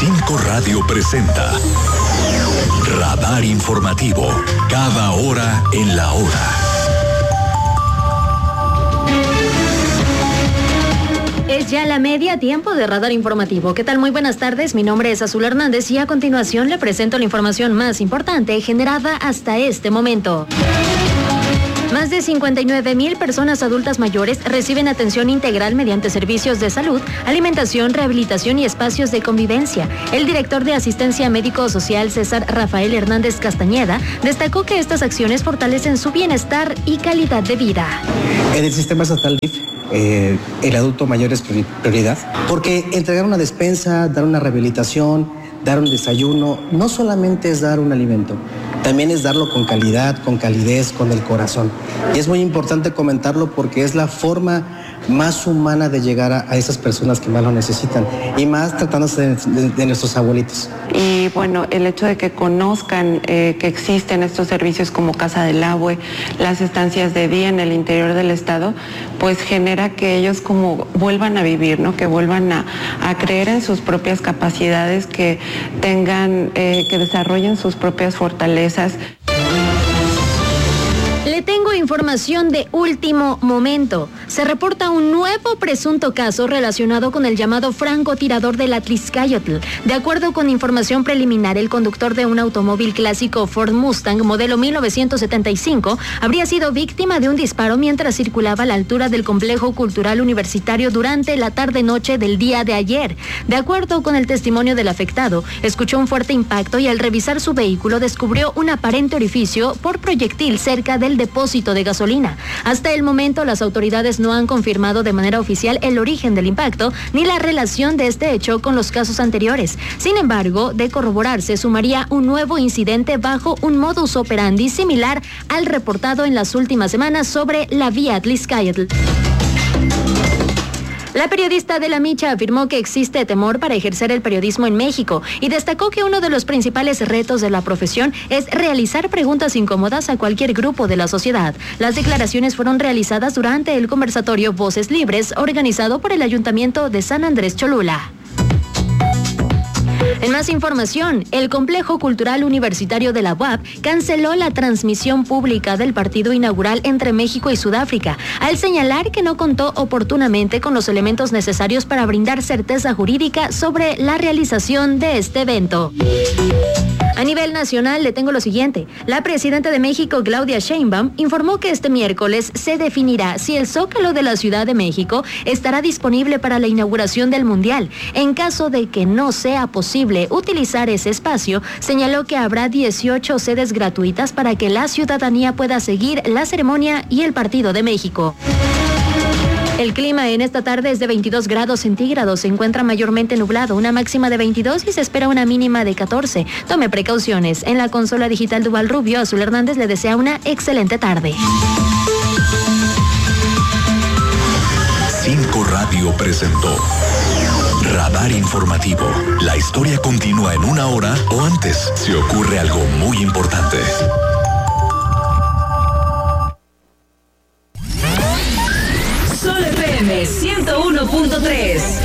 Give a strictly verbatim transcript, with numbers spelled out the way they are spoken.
Cinco Radio presenta Radar Informativo, cada hora en la hora. Es ya la media tiempo de Radar Informativo. ¿Qué tal? Muy buenas tardes. Mi nombre es Azul Hernández y a continuación le presento la información más importante generada hasta este momento. Más de cincuenta y nueve mil personas adultas mayores reciben atención integral mediante servicios de salud, alimentación, rehabilitación y espacios de convivencia. El director de Asistencia Médico-Social, César Rafael Hernández Castañeda, destacó que estas acciones fortalecen su bienestar y calidad de vida. En el sistema estatal D I F, eh, el adulto mayor es prioridad, porque entregar una despensa, dar una rehabilitación, dar un desayuno, no solamente es dar un alimento, también es darlo con calidad, con calidez, con el corazón. Y es muy importante comentarlo porque es la forma más humana de llegar a, a esas personas que más lo necesitan, y más tratándose de, de, de nuestros abuelitos. Y bueno, el hecho de que conozcan eh, que existen estos servicios como Casa del Abue, las estancias de día en el interior del estado, pues genera que ellos como vuelvan a vivir, ¿no? Que vuelvan a, a creer en sus propias capacidades, que tengan, eh, que desarrollen sus propias fortalezas. Le tengo información de último momento. Se reporta un nuevo presunto caso relacionado con el llamado francotirador del Atlixcáyotl. De acuerdo con información preliminar, el conductor de un automóvil clásico Ford Mustang modelo mil novecientos setenta y cinco habría sido víctima de un disparo mientras circulaba a la altura del Complejo Cultural Universitario durante la tarde-noche del día de ayer. De acuerdo con el testimonio del afectado, escuchó un fuerte impacto y al revisar su vehículo descubrió un aparente orificio por proyectil cerca del depósito de gasolina. Hasta el momento, las autoridades no han confirmado de manera oficial el origen del impacto ni la relación de este hecho con los casos anteriores. Sin embargo, de corroborarse, sumaría un nuevo incidente bajo un modus operandi similar al reportado en las últimas semanas sobre la vía Atlixcáyotl. La periodista de La Micha afirmó que existe temor para ejercer el periodismo en México y destacó que uno de los principales retos de la profesión es realizar preguntas incómodas a cualquier grupo de la sociedad. Las declaraciones fueron realizadas durante el conversatorio Voces Libres, organizado por el Ayuntamiento de San Andrés Cholula. En más información, el Complejo Cultural Universitario de la U A P canceló la transmisión pública del partido inaugural entre México y Sudáfrica, al señalar que no contó oportunamente con los elementos necesarios para brindar certeza jurídica sobre la realización de este evento. A nivel nacional le tengo lo siguiente. La presidenta de México, Claudia Sheinbaum, informó que este miércoles se definirá si el Zócalo de la Ciudad de México estará disponible para la inauguración del Mundial. En caso de que no sea posible utilizar ese espacio, señaló que habrá dieciocho sedes gratuitas para que la ciudadanía pueda seguir la ceremonia y el partido de México. El clima en esta tarde es de veintidós grados centígrados, se encuentra mayormente nublado, una máxima de veintidós y se espera una mínima de catorce. Tome precauciones. En la consola digital Duval Rubio, Azul Hernández le desea una excelente tarde. Cinco Radio presentó Radar Informativo. La historia continúa en una hora o antes, si ocurre algo muy importante. Sol F M ciento uno punto tres.